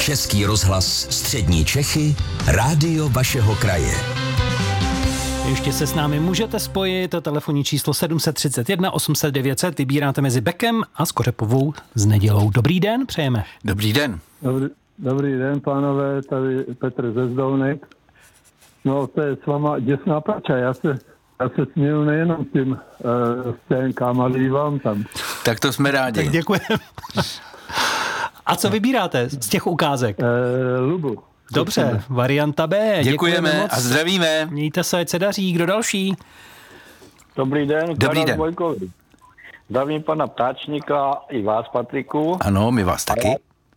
Český rozhlas Střední Čechy, rádio vašeho kraje. Ještě se s námi můžete spojit, telefonní číslo 731 800 900, vybíráte mezi Bekem a Skořepovou s Nedělou. Dobrý den, přejeme. Dobrý den. Dobrý den, pánové, tady Petr ze Zdovnek. No, to je s váma děsná prača, já se směju nejenom tím scénkám, ale i vám tam. Tak to jsme rádi. Tak děkujeme. A co vybíráte z těch ukázek? Lubu. Dobře, varianta B. Děkujeme moc. a zdravíme. Mějte se, ať se daří. Kdo další? Dobrý den. Dobrý den. Zdravím pana Ptáčníka i vás, Patriku. Ano, my vás taky.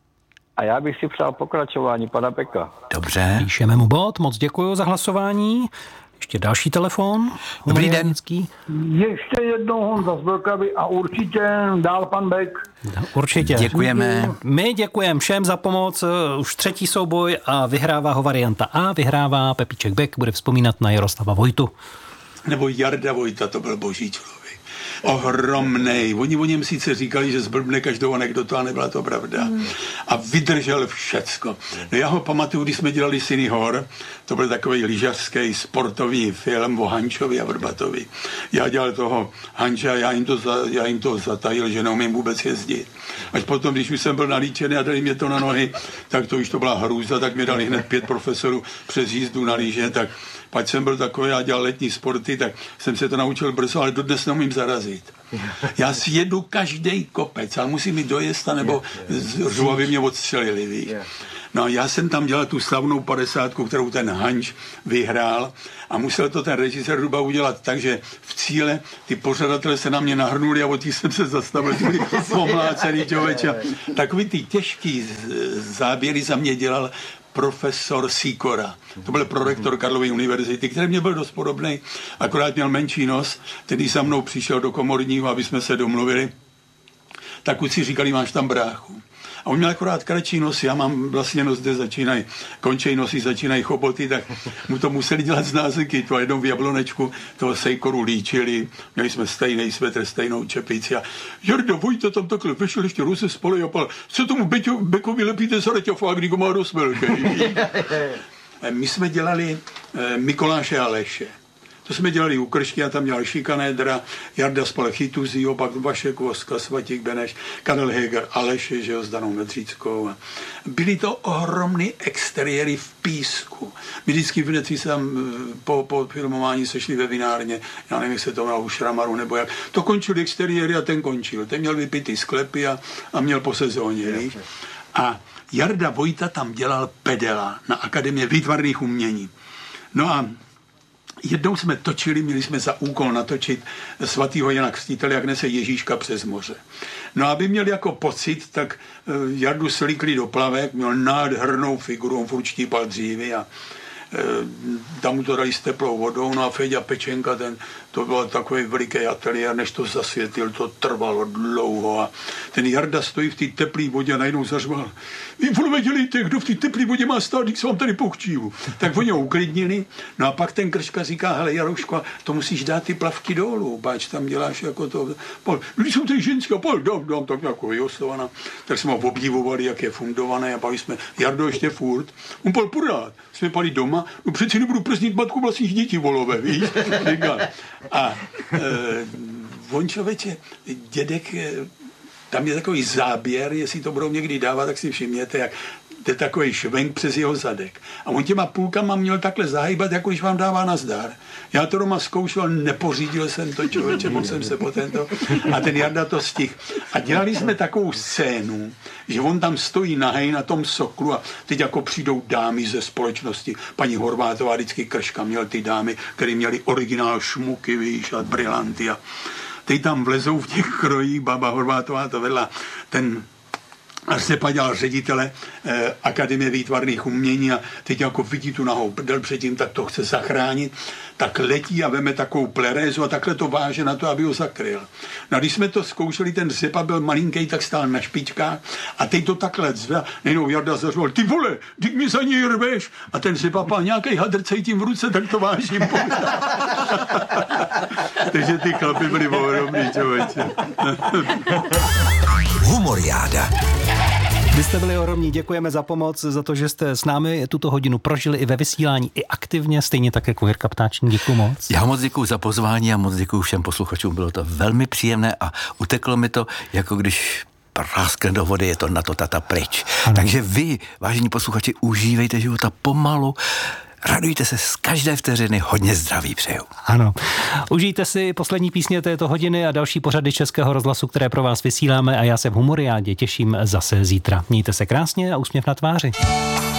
A já bych si přál pokračování pana Beka. Dobře. Píšeme mu bod, moc děkuji za hlasování. Ještě další telefon. Dobrý den. Ještě jednou Honza z Vlkavy a určitě dál pan Bek. Určitě. Děkujeme. My děkujeme všem za pomoc. Už třetí souboj a vyhrává ho varianta A. Vyhrává Pepíček Bek, bude vzpomínat na Jaroslava Vojtu. Nebo Jarda Vojta, to byl boží člověk. Ohromnej. Oni o něm sice říkali, že zblbne každou anekdotu, ale nebyla to pravda. A vydržel všecko. No já ho pamatuju, když jsme dělali Syny hor, to byl takový lyžařský sportovní film o Hančovi a Vrbatovi. Já dělal toho Hanče a já jim to zatajil, že neumím vůbec jezdit. Až potom, když už jsem byl nalíčený a dali mě to na nohy, tak to už to byla hrůza, tak mě dali hned 5 profesorů přes jízdu na lyže, tak pak jsem byl takový, já dělal letní sporty, tak jsem se to naučil brzo, ale dodnes neumím zarazit. Já si jedu každý kopec, ale musím jít dojezd, nebo řvu, aby mě odstřelili, víš. No a já jsem tam dělal tu slavnou 50, kterou ten Hanč vyhrál a musel to ten režisér Ruba udělat tak, že v cíle ty pořadatelé se na mě nahrnuli a od těch jsem se zastavil, ty byli pomlácený člověče. Takový ty těžký záběry za mě dělal profesor Sikora. To byl prorektor Karlovy univerzity, který mě byl dost podobný, akorát měl menší nos, který za mnou přišel do komorního, aby jsme se domluvili. Tak už si říkali, máš tam bráchu. A on měl akorát kratší nos, já mám vlastně nos, kde končí nosy, začínají choboty, tak mu to museli dělat z názeky. To jednou v Jablonečku toho Sejkoru líčili, měli jsme stejný svetr, stejnou čepici a Jarda Vojta tam takhle vešel ještě ruce spole a pal, co tomu Bekovi lepíte za reťafák, když ho má dost velký. My jsme dělali Mikoláše a Aleše. To jsme dělali u Kršky a tam dělal Šikanédra, Jarda spal Chytuzího, pak Vašek Voska, Svatík Beneš, Karel Heger, Aleše, že jo, s Danou Medřickou. Byly to ohromný exteriéry v písku. My vždycky v Venecii se tam po filmování sešli ve vinárně, já nevím, jak se to mělo u Šramaru nebo jak. To končil exteriéry a ten končil. Ten měl vypitý sklepy a měl po sezóně. A Jarda Vojta tam dělal pedela na Akademii výtvarných umění. No a jednou jsme točili, měli jsme za úkol natočit svatýho Jana Křtitele, jak nese Ježíška přes moře. No aby měl jako pocit, tak Jardu slíkli do plavek, měl nádhernou figuru, on furt štípal dřívy a tam mu to dali s teplou vodou, no a Feďa Pečenka, to byl takový veliký ateliér, než to zasvětil, to trvalo dlouho a ten Jarda stojí v té teplé vodě a najednou zařval, vy vůbec dělejte, kdo v té teplé vodě má stát, když se vám tady pochčívu. Tak oni ho uklidnili, no a pak ten Krška říká, hele Jarouško, to musíš dát ty plavky dolů, páč tam děláš jako to, když jsou ty ženské, dám tak jako vyosovaná, tak jsme ho obdivovali, jak je fundované a pak jsme, Jardo ještě furt, on pal pořád, jsme pali doma, no přeci nebudu prznit matku vlastních dětí volové, víš, a on člověče, dědek, tam je takový záběr, jestli to budou někdy dávat, tak si všimněte, jak jde takový švenk přes jeho zadek. A on těma půlkama měl takhle zahýbat, jako když vám dává nazdar. Já to doma zkoušel, nepořídil jsem to, člověče, moc jsem se po tento. A ten Jarda to stihl. A dělali jsme takovou scénu, že on tam stojí nahej na tom soklu a teď jako přijdou dámy ze společnosti. Paní Horvátová, vždycky Krška měl ty dámy, které měly originál šmuky, víš, a brylanty. A teď tam vlezou v těch krojích, baba Horvátová to vedla, ten Arsepa dělal ředitele Akademie výtvarných umění a teď jako vidí tu nahou prdel předtím, tak to chce zachránit, tak letí a veme takovou plerézu a takhle to váže na to, aby ho zakryl. No a když jsme to zkoušeli, ten Arsepa byl malinký, tak stál na špičkách a teď to takhle zve, nejenom Jarda zařval, ty vole, ty mě za něj rveš a ten Arsepa pál nějaký hadr cítím v ruce, tak to vážím. Takže ty chlapy byli ohromný, člověče. Humoriáda. Vy jste byli ohromní, děkujeme za pomoc, za to, že jste s námi tuto hodinu prožili i ve vysílání, i aktivně, stejně tak jako Jirka Ptáčník. Děkuju moc. Já moc děkuju za pozvání a moc děkuju všem posluchačům. Bylo to velmi příjemné a uteklo mi to, jako když práskne do vody, je to na to tata pryč. Ano. Takže vy, vážení posluchači, užívejte života pomalu, radujte se z každé vteřiny, hodně zdraví přeju. Ano. Užijte si poslední písně této hodiny a další pořady Českého rozhlasu, které pro vás vysíláme, a já se v Humoriádě těším zase zítra. Mějte se krásně a úsměv na tváři.